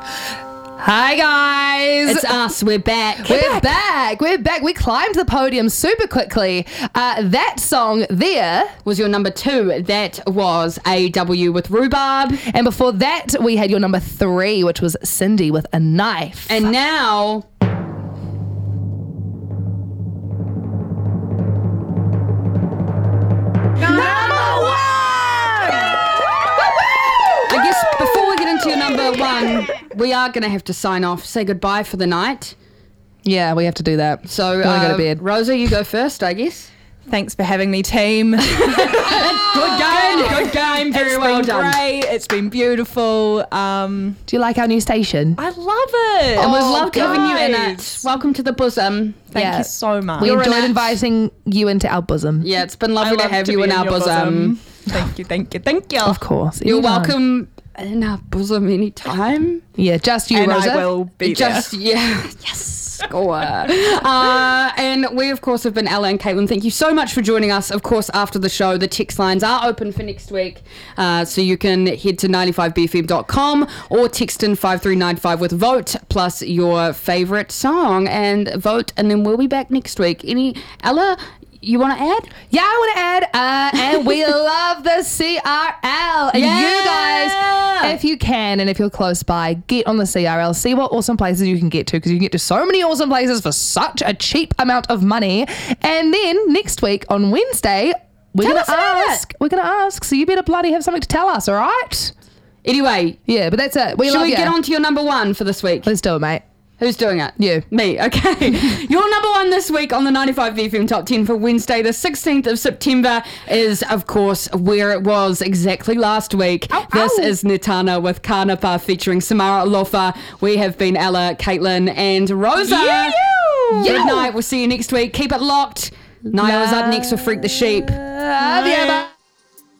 Hi guys, It's us. We're back. We're back. We climbed the podium super quickly. That song there, Was your number 2. That was AW with Rhubarb. and before that we had your number 3, which was Cindy with A Knife. And now... I guess before we get into your number 1, we are going to have to sign off, say goodbye for the night. Yeah, we have to do that. So, I wanna go to bed. Rosa, you go first, I guess. Thanks for having me, team. Good game. Very well It's been done. great. It's been beautiful. Do you like our new station? I love it. And we've loved having you in guys. it. Welcome to the bosom. Thank Yeah. you so much. We You're enjoyed in it. inviting you into our bosom. Yeah, it's been I lovely to love have to you be in our your bosom. Thank you, thank you, thank you. Of course. You're anytime. welcome in our bosom anytime. Yeah, just you, and Rosa. I will be Just, yeah. Yes. Score. And we, of course, have been Ella and Caitlin. Thank you so much for joining us. Of course, after the show, the text lines are open for next week. So you can head to 95bfm.com or text in 5395 with vote plus your favourite song and vote. And then we'll be back next week. Ella, you want to add? Yeah, I want to add, and we love the CRL. And Yeah. you guys, if you can and if you're close by, get on the CRL. See what awesome places you can get to, because you can get to so many awesome places for such a cheap amount of money. And then next week on Wednesday, we're Tell going us to about ask. We're going to ask. So you better bloody have something to tell us, all right? Anyway, Yeah, but that's it. We shall love we you. get on to your number 1 for this week? Let's do it, mate. Who's doing it? You. Me, okay. Your number 1 this week on the 95VFM Top 10 for Wednesday, the 16th of September, is, of course, where it was exactly last week. This is Nitana with Kanapa featuring Samara Alofa. We have been Ella, Caitlin, and Rosa. Good night. We'll see you next week. Keep it locked. Niall is up next with Freak the Sheep. Love you, bye.